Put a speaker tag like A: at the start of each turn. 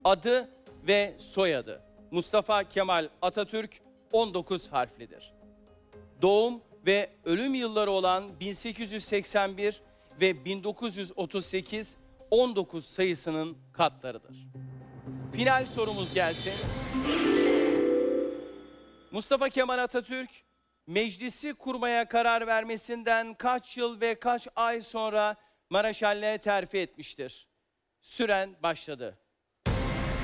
A: Adı ve soyadı: Mustafa Kemal Atatürk, 19 harflidir. Doğum ve ölüm yılları olan 1881 ve 1938, 19 sayısının katlarıdır. Final sorumuz gelsin. Mustafa Kemal Atatürk, meclisi kurmaya karar vermesinden kaç yıl ve kaç ay sonra Maraşal'le terfi etmiştir? Süren başladı.